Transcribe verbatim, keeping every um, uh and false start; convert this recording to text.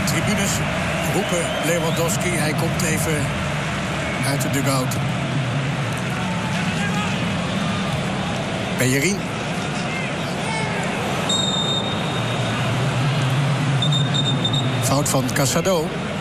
de tribunes roepen Lewandowski. Hij komt even uit de dugout. Bellerin. Fout van Casado.